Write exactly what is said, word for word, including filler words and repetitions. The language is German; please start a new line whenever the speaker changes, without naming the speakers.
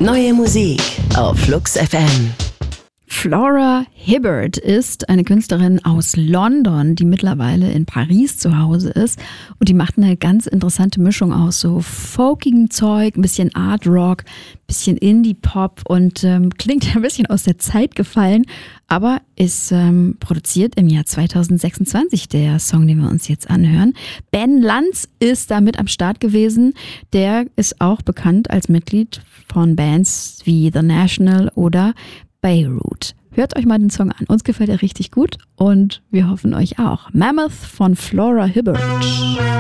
Neue Musik auf Flux F M.
Flora Hibbert ist eine Künstlerin aus London, die mittlerweile in Paris zu Hause ist. Und die macht eine ganz interessante Mischung aus so folkigem Zeug, ein bisschen Art Rock, ein bisschen Indie-Pop und ähm, klingt ein bisschen aus der Zeit gefallen, aber ist ähm, produziert im Jahr zweitausendsechsundzwanzig, der Song, den wir uns jetzt anhören. Ben Lanz ist da mit am Start gewesen. Der ist auch bekannt als Mitglied von Bands wie The National oder Beirut. Hört euch mal den Song an. Uns gefällt er richtig gut und wir hoffen euch auch. Mammoth von Flora Hibbert.